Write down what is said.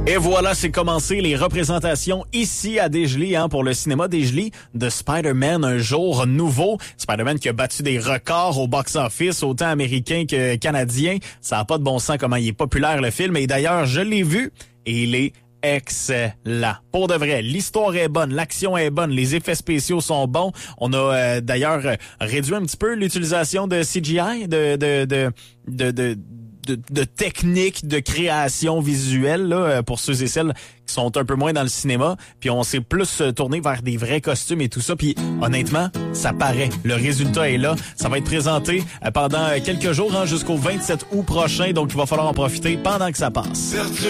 Et voilà, c'est commencé les représentations ici à Dégelé pour le cinéma Dégelé de Spider-Man, un jour nouveau. Spider-Man qui a battu des records au box-office, autant américain que canadien. Ça n'a pas de bon sens comment il est populaire le film. Et d'ailleurs, je l'ai vu et il est excellent. Pour de vrai, l'histoire est bonne, l'action est bonne, les effets spéciaux sont bons. On a d'ailleurs réduit un petit peu l'utilisation de CGI, de techniques de création visuelle là, pour ceux et celles qui sont un peu moins dans le cinéma. Puis on s'est plus tourné vers des vrais costumes et tout ça. Puis honnêtement, ça paraît. Le résultat est là. Ça va être présenté pendant quelques jours jusqu'au 27 août prochain. Donc il va falloir en profiter pendant que ça passe.